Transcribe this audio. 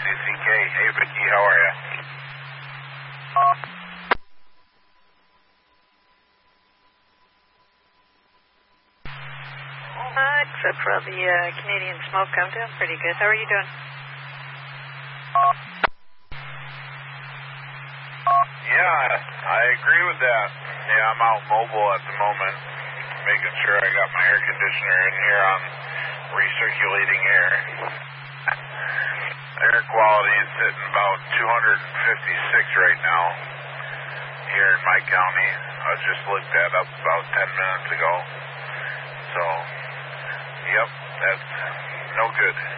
KCCK. Hey, Vicky, how are you? Except for the Canadian smoke, I'm doing pretty good. How are you doing? Yeah, I agree with that. Yeah, I'm out mobile at the moment, making sure I got my air conditioner in here on recirculating air. Air quality is sitting about 256 right now here in my county. I just looked that up about 10 minutes ago. So, yep, that's no good.